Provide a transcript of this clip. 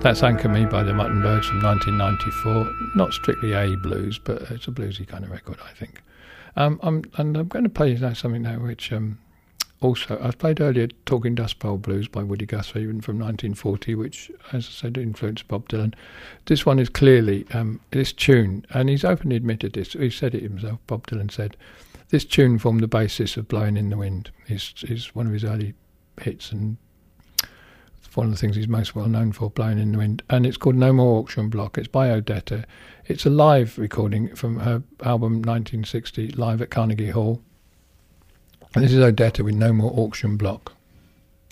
That's Anchor Me by the Mutton Birds from 1994. Not strictly a blues, but it's a bluesy kind of record, I think. I'm going to play now something now which also, I played earlier Talking Dust Bowl Blues by Woody Guthrie from 1940, which, as I said, influenced Bob Dylan. This one is clearly, this tune, and he's openly admitted this, he said it himself, Bob Dylan said, this tune formed the basis of Blowing in the Wind. Is one of his early hits, and one of the things he's most well known for, Blowing in the Wind, and it's called No More Auction Block. It's by Odetta. It's a live recording from her album 1960, Live at Carnegie Hall. And this is Odetta with No More Auction Block.